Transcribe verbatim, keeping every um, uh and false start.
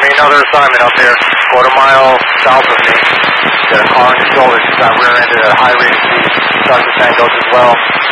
me another assignment up there, quarter mile south of me. Got a car on your shoulder, just got rear-ended at a high rate of speed. Sergeant Sangos as well.